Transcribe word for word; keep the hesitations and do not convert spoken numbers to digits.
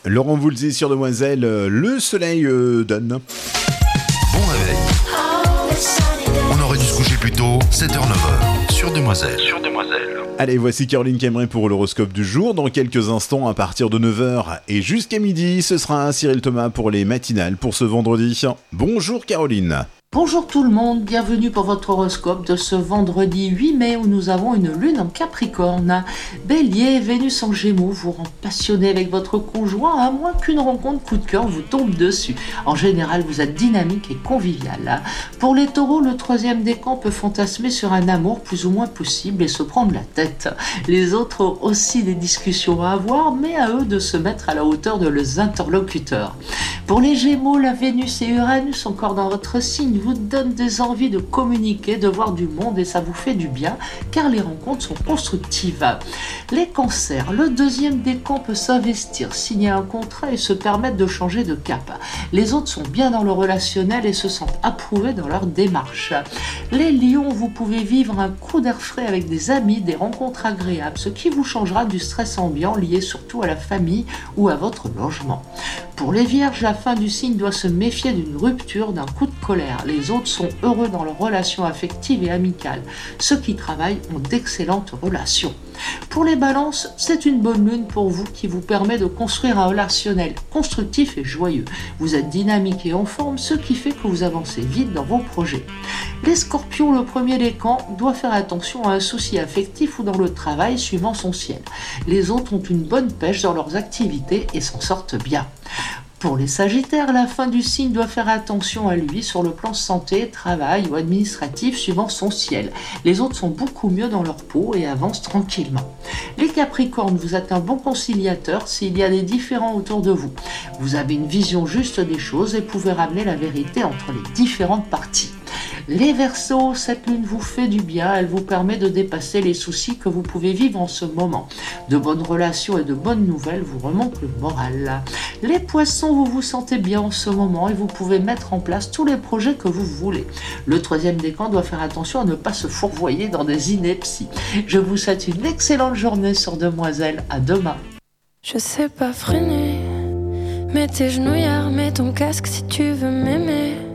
Laurent Voulzy sur Demoiselle, euh, le soleil euh, donne. Bon réveil. On aurait dû se coucher plus tôt, sept heures neuf heures, sur Demoiselle. Sur Demoiselle. Allez, voici Caroline Cameron pour l'horoscope du jour. Dans quelques instants, à partir de neuf heures et jusqu'à midi, ce sera Cyril Thomas pour les matinales pour ce vendredi. Bonjour Caroline. Bonjour tout le monde, bienvenue pour votre horoscope de ce vendredi huit mai où nous avons une lune en Capricorne. Bélier, Vénus en Gémeaux vous rend passionné avec votre conjoint à moins qu'une rencontre coup de cœur vous tombe dessus. En général, vous êtes dynamique et convivial. Pour les taureaux, le troisième décan peut fantasmer sur un amour plus ou moins possible et se prendre la tête. Les autres ont aussi des discussions à avoir, mais à eux de se mettre à la hauteur de leurs interlocuteurs. Pour les Gémeaux, la Vénus et Uranus encore dans votre signe vous donnent des envies de communiquer, de voir du monde et ça vous fait du bien car les rencontres sont constructives. Les Cancers, le deuxième décan peut s'investir, signer un contrat et se permettre de changer de cap. Les autres sont bien dans le relationnel et se sentent approuvés dans leur démarche. Les Lions, vous pouvez vivre un coup d'air frais avec des amis, des rencontres agréables, ce qui vous changera du stress ambiant lié surtout à la famille ou à votre logement. Pour les Vierges, la fin du signe doit se méfier d'une rupture, d'un coup de colère. Les autres sont heureux dans leurs relations affectives et amicales. Ceux qui travaillent ont d'excellentes relations. Pour les Balances, c'est une bonne lune pour vous qui vous permet de construire un relationnel constructif et joyeux. Vous êtes dynamique et en forme, ce qui fait que vous avancez vite dans vos projets. Les Scorpions, le premier décan, doit faire attention à un souci affectif ou dans le travail suivant son ciel. Les autres ont une bonne pêche dans leurs activités et s'en sortent bien. Pour les Sagittaires, la fin du signe doit faire attention à lui sur le plan santé, travail ou administratif suivant son ciel. Les autres sont beaucoup mieux dans leur peau et avancent tranquillement. Les Capricornes, vous êtes un bon conciliateur s'il y a des différends autour de vous. Vous avez une vision juste des choses et pouvez ramener la vérité entre les différentes parties. Les Verseaux, cette lune vous fait du bien, elle vous permet de dépasser les soucis que vous pouvez vivre en ce moment. De bonnes relations et de bonnes nouvelles vous remontent le moral. Les Poissons, vous vous sentez bien en ce moment et vous pouvez mettre en place tous les projets que vous voulez. Le troisième décan doit faire attention à ne pas se fourvoyer dans des inepties. Je vous souhaite une excellente journée sur Demoiselle, à demain. Je sais pas freiner, mets tes genouillères, mets ton casque si tu veux m'aimer.